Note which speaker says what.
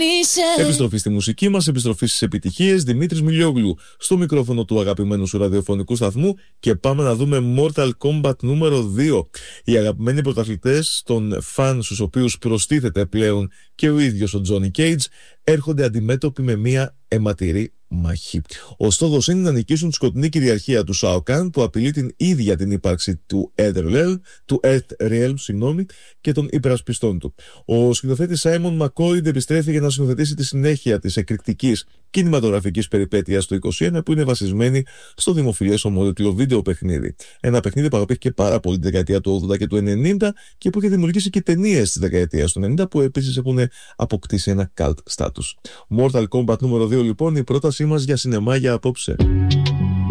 Speaker 1: Επιστροφή στη μουσική μας, επιστροφή στις επιτυχίες. Δημήτρης Μιλιόγλου στο μικρόφωνο του αγαπημένου σου ραδιοφωνικού σταθμού και πάμε να δούμε Mortal Kombat νούμερο 2. Οι αγαπημένοι πρωταθλητές των φαν στους οποίους προστίθεται πλέον και ο ίδιος ο Τζόνι Κέιτζ έρχονται αντιμέτωποι με μια αιματηρή μαχή. Ο στόχος είναι να νικήσουν τη σκοτεινή κυριαρχία του Shao Kahn που απειλεί την ίδια την ύπαρξη του Earth Realm, και των υπερασπιστών του. Ο σκηνοθέτης Σάιμον Μακόιντ επιστρέφει για να σκηνοθετήσει τη συνέχεια της εκρηκτικής κινηματογραφικής περιπέτειας του 2021 που είναι βασισμένη στο δημοφιλές ομότιτλο βίντεο παιχνίδι. Ένα παιχνίδι που αγαπήθηκε πάρα πολύ τη δεκαετία του 80 και του 90 και που είχε δημιουργήσει και ταινίες της δεκαετίας του 90 που επίσης έχουν αποκτήσει ένα cult status. Mortal Kombat νούμερο 2 λοιπόν, η πρότασή μας για σινεμά για απόψε.